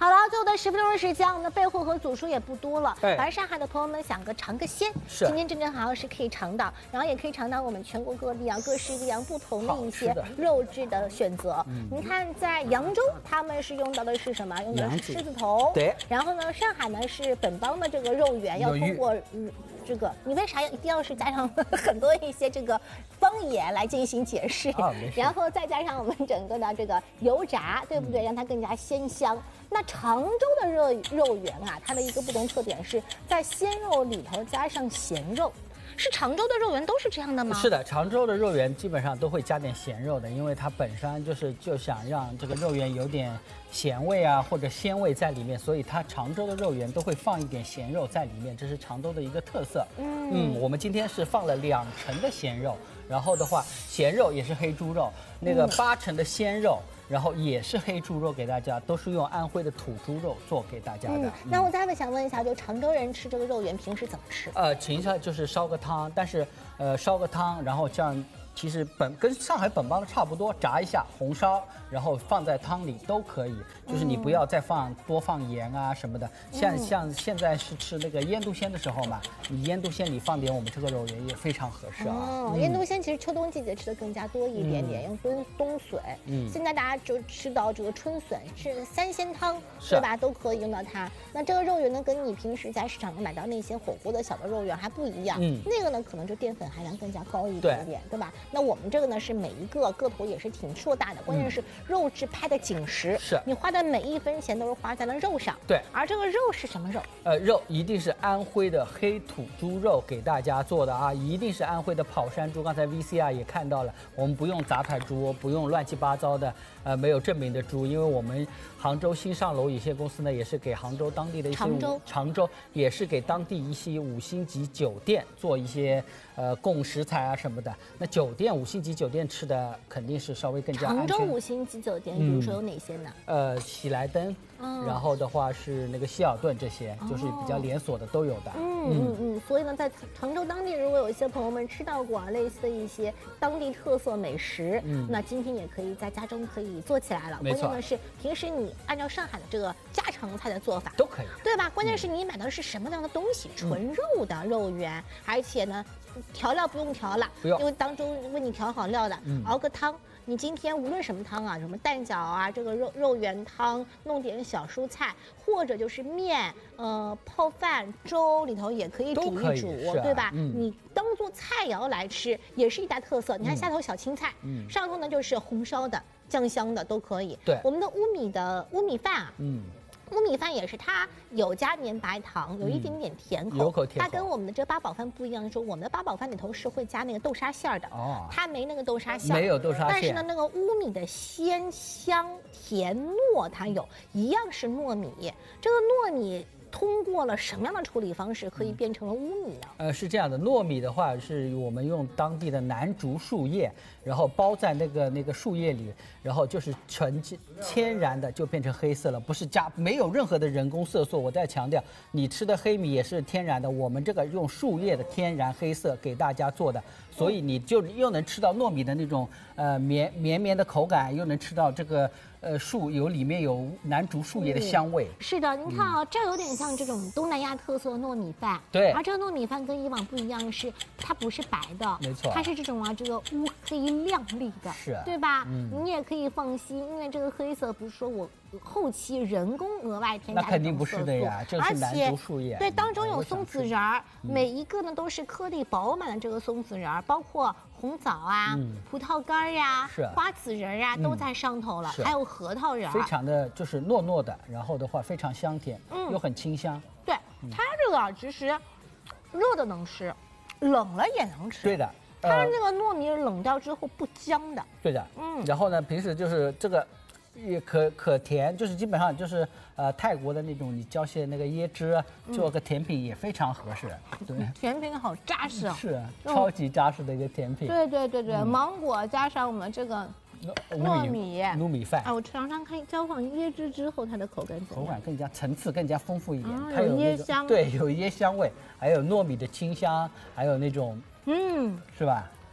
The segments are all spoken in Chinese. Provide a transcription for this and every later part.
好了，最后的10分钟的时间，我们的备货和组数也不多了。 对， 来上海的朋友们想尝个鲜， 是今天正好是可以尝到，然后也可以尝到我们全国各地各式各样不同的一些肉质的选择。你看，在扬州他们是用到的是什么？用的是狮子头。 对。 然后呢，上海呢是本帮的这个肉圆，要通过这个，你为啥一定要是加上很多一些这个方言来进行解释？然后再加上我们整个的这个油炸，对不对？让它更加鲜香。那常州的肉圆它的一个不同特点是在鲜肉里头加上咸肉。是常州的肉圆都是这样的吗？ 是的，常州的肉圆基本上都会加点咸肉的，因为它本身就想让这个肉圆有点咸味或者鲜味在里面，所以它常州的肉圆都会放一点咸肉在里面，这是常州的一个特色。我们今天是放了2成的咸肉，然后的话咸肉也是黑猪肉，那个8成的鲜肉。然后也是黑猪肉给大家，都是用安徽的土猪肉做给大家的。 那我再想问一下，就常州人吃这个肉圆平时怎么吃？ 平时就是烧个汤，但是烧个汤，然后这样。其实跟上海本帮的差不多，炸一下红烧，然后放在汤里都可以。就是你不要再多放盐什么的。像现在是吃那个腌笃鲜的时候嘛，你腌笃鲜里放点我们这个肉圆也非常合适腌笃鲜其实秋冬季节吃的更加多一点点，用冬笋。现在大家就吃到这个春笋，是3鲜汤，对吧？都可以用到它。那这个肉圆呢，跟你平时在市场上买到那些火锅的小的肉圆还不一样。那个呢，可能就淀粉含量更加高一点点，对吧？那我们这个呢是每一个个头也是挺硕大的，关键是肉质拍的紧实， 是你花的每一分钱都是花在了肉上。 对， 而这个肉是什么肉？ 肉一定是安徽的黑土猪肉给大家做的一定是安徽的跑山猪。刚才 VCR 也看到了，我们不用杂牌猪，不用乱七八糟的没有证明的猪，因为我们杭州新上楼有限公司呢也是给杭州当地的一些常州也是给当地一些5星级酒店做一些供食材什么的。那酒店5星级酒店吃的肯定是稍微更加安全。 常州5星级酒店，比如说有哪些呢？ 喜来登，然后的话是那个希尔顿，这些就是比较连锁的都有的。 所以呢，在常州当地，如果有一些朋友们吃到过类似的一些当地特色美食，那今天也可以在家中可以做起来了。关键的是，平时你按照上海的这个家常菜的做法都可以， 对吧？关键是你买的是什么样的东西，纯肉的肉圆，而且呢，调料不用调了， 不用， 因为当中为你调好料的，熬个汤。你今天无论什么汤什么蛋饺这个肉圆汤，弄点小蔬菜，或者就是面，泡饭、粥里头也可以煮一煮，对吧？你当做菜肴来吃，也是一大特色。你看下头小青菜，上头呢就是红烧的、酱香的都可以。 对， 我们的乌米饭乌米饭也是，它有加绵白糖，有一点点甜口， 有口甜口。 它跟我们的这八宝饭不一样，说我们的八宝饭里头是会加那个豆沙馅的，它没那个豆沙馅， 没有豆沙馅。 但是呢，那个乌米的鲜香甜糯它有，一样是糯米，这个糯米。通过了什么样的处理方式可以变成了乌米呢？ 是这样的，糯米的话是我们用当地的南竹树叶，然后包在那个树叶里，然后就是纯天然的就变成黑色了，不是没有任何的人工色素。我再强调，你吃的黑米也是天然的，我们这个用树叶的天然黑色给大家做的，所以你就又能吃到糯米的那种绵的口感，又能吃到这个里面有南竹树叶的香味。 是的，您看这有点像这种东南亚特色的糯米饭。 对， 而这个糯米饭跟以往不一样的是，它不是白的， 没错， 它是这种这个乌黑亮丽的， 是， 对吧？你也可以放心，因为这个黑色不是说我后期人工额外添加的， 那肯定不是的呀，这是南竹树叶。 对，当中有松子仁儿，每一个呢都是颗粒饱满的这个松子仁儿，包括红枣葡萄干花籽仁都在上头了，还有核桃仁， 非常的就是糯糯的，然后的话非常香甜，又很清香。 对，它这个其实热的能吃，冷了也能吃。 对的， 它那个糯米冷掉之后不僵的。 对的，然后呢，平时就是这个。也可甜，就是基本上就是泰国的那种，你浇些那个椰汁，做个甜品也非常合适。对， 甜品好扎实啊！ 是超级扎实的一个甜品。 对，芒果加上我们这个糯米饭。 我尝尝看，浇放椰汁之后它的口感怎么样？ 口感更加层次更加丰富一点， 它有椰香， 对，有椰香味，还有糯米的清香，还有那种是吧？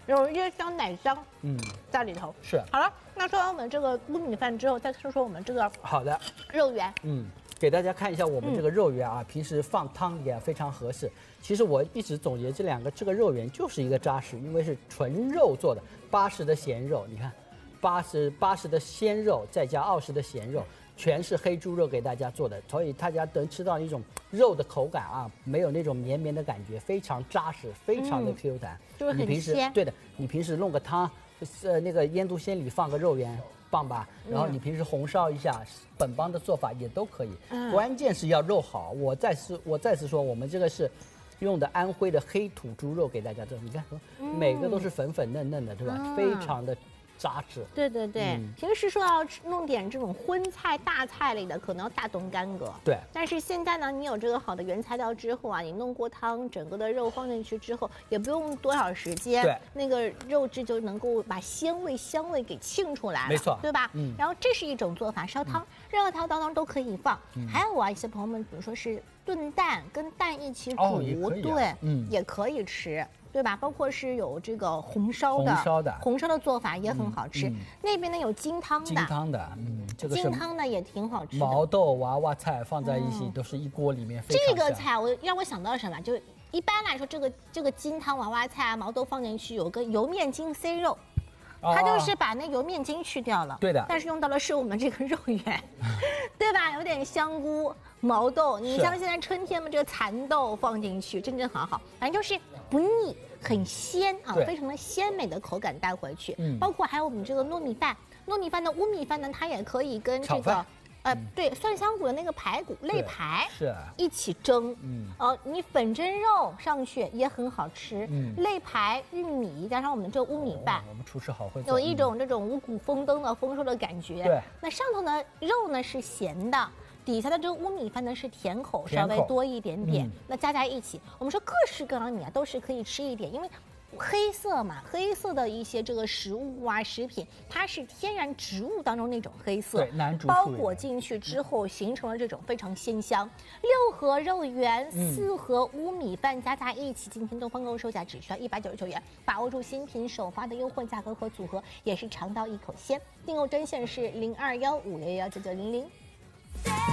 有一些香奶香在里头。 是。 好了，那说完我们这个乌米饭之后，再说说我们这个好的肉圆。 给大家看一下我们这个肉圆啊，平时放汤也非常合适。其实我一直总结这个肉圆就是一个扎实，因为是纯肉做的，80的咸肉，你看，80的鲜肉再加20的咸肉。全是黑猪肉给大家做的，所以大家能吃到一种肉的口感啊，没有那种绵绵的感觉，非常扎实，非常的 Q 弹。 就是很鲜。 对的，你平时弄个汤，那个腌笃鲜里放个肉圆，棒吧？然后你平时红烧一下，本帮的做法也都可以。关键是要肉好。我再次说，我们这个是用的安徽的黑土猪肉给大家做，你看，每个都是粉粉嫩嫩的，对吧？非常的扎实。 对对对，平时说要弄点这种荤菜、大菜类的，可能要大动干戈。 对。 但是现在呢，你有这个好的原材料之后啊，你弄锅汤，整个的肉放进去之后，也不用多少时间， 对， 那个肉质就能够把鲜味、香味给沁出来了， 没错， 对吧？然后这是一种做法，烧汤，任何汤当中都可以放。还有啊，一些朋友们，比如说是炖蛋，跟蛋一起煮，对，也可以吃。对吧？包括是有这个红烧的做法也很好吃。那边呢有金汤的， 这个金汤呢也挺好吃的。 毛豆、娃娃菜放在一起，都是一锅里面非常香。 这个菜让我想到什么？就一般来说，这个金汤、娃娃菜啊、毛豆放进去，有个油面筋塞肉。它就是把那油面筋去掉了， 对的， 但是用到的是我们这个肉圆，对吧？有点香菇、毛豆，你像现在春天嘛，这个蚕豆放进去，真好，反正就是不腻，很鲜啊，非常的鲜美的口感带回去。包括还有我们这个糯米饭的乌米饭呢，它也可以跟这个。对，蒜香骨的那个排骨肋排是一起蒸，你粉蒸肉上去也很好吃，肋排玉米加上我们这乌米饭， 我们厨师好会做， 有一种这种五谷丰登的丰收的感觉。 对， 那上头呢肉呢是咸的，底下的这个乌米饭呢是甜口，稍微多一点点，那加在一起，我们说各式各样的米啊都是可以吃一点，因为。黑色嘛，黑色的一些这个食物啊、食品，它是天然植物当中那种黑色，包裹进去之后形成了这种非常鲜香。6盒肉圆，4盒乌米饭加在一起，今天东方购物售价只需要199元，把握住新品首发的优惠价格和组合，也是尝到一口鲜。订购专线是0215119900。